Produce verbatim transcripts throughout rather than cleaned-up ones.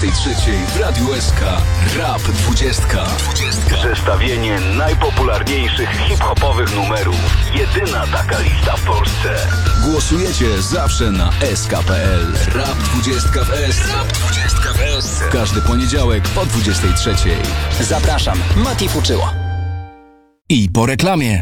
dwudziestej trzeciej w Radiu S K Rap dwadzieścia. Zestawienie najpopularniejszych hip-hopowych numerów. Jedyna taka lista w Polsce. Głosujecie zawsze na S K kropka P L. Rap dwadzieścia w S. Rap dwadzieścia w S. Każdy poniedziałek po dwudziestej trzeciej. Zapraszam, Mati Fuczyło. I po reklamie.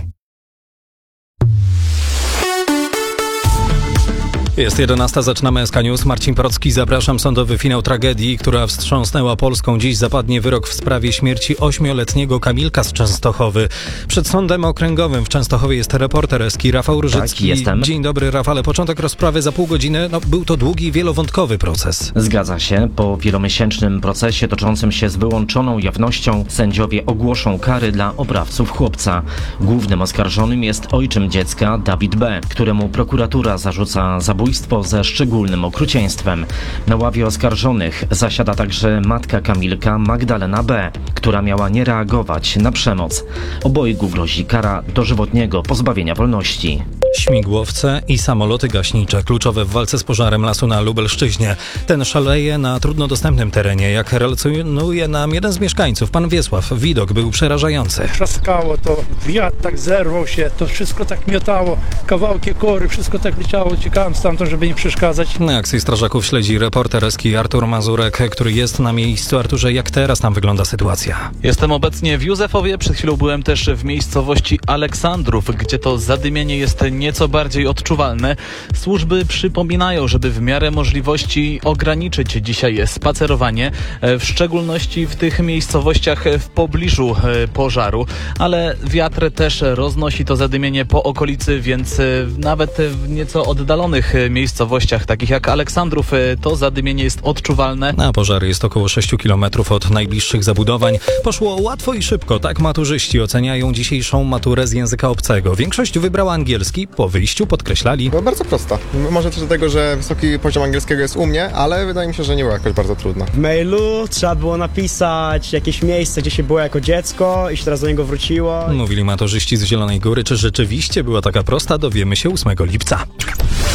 Jest jedenasta, zaczynamy S K News. Marcin Procki, zapraszam. Sądowy finał tragedii, która wstrząsnęła Polską. Dziś zapadnie wyrok w sprawie śmierci ośmioletniego Kamilka z Częstochowy. Przed Sądem Okręgowym w Częstochowie jest reporter S K Rafał Różycki. Tak, jestem. Dzień dobry, Rafale. Początek rozprawy za pół godziny. No, był to długi i wielowątkowy proces. Zgadza się. Po wielomiesięcznym procesie toczącym się z wyłączoną jawnością sędziowie ogłoszą kary dla oprawców chłopca. Głównym oskarżonym jest ojczym dziecka Dawid B., któremu prokuratura zarzuca zabójstwo ze szczególnym okrucieństwem. Na ławie oskarżonych zasiada także matka Kamilka, Magdalena B., która miała nie reagować na przemoc. Obojgu grozi kara dożywotniego pozbawienia wolności. Śmigłowce i samoloty gaśnicze, kluczowe w walce z pożarem lasu na Lubelszczyźnie. Ten szaleje na trudno dostępnym terenie. Jak relacjonuje nam jeden z mieszkańców, pan Wiesław, widok był przerażający. Trzaskało to, wiatr tak zerwał się, to wszystko tak miotało, kawałki kory, wszystko tak leciało, uciekałem stamtąd, żeby nie przeszkadzać. Na akcji strażaków śledzi reporter S K Artur Mazurek, który jest na miejscu. Arturze, jak teraz tam wygląda sytuacja? Jestem obecnie w Józefowie, przed chwilą byłem też w miejscowości Aleksandrów, gdzie to zadymienie jest nieco bardziej odczuwalne. Służby przypominają, żeby w miarę możliwości ograniczyć dzisiaj spacerowanie, w szczególności w tych miejscowościach w pobliżu pożaru, ale wiatr też roznosi to zadymienie po okolicy, więc nawet w nieco oddalonych miejscowościach, takich jak Aleksandrów, to zadymienie jest odczuwalne. A pożar jest około sześć kilometrów od najbliższych zabudowań. Poszło łatwo i szybko, tak maturzyści oceniają dzisiejszą maturę z języka obcego. Większość wybrała angielski, po wyjściu podkreślali. Była bardzo prosta. Może też dlatego, że wysoki poziom angielskiego jest u mnie, ale wydaje mi się, że nie była jakoś bardzo trudna. W mailu trzeba było napisać jakieś miejsce, gdzie się było jako dziecko i się teraz do niego wróciło. Mówili maturzyści z Zielonej Góry. Czy rzeczywiście była taka prosta? Dowiemy się ósmego lipca.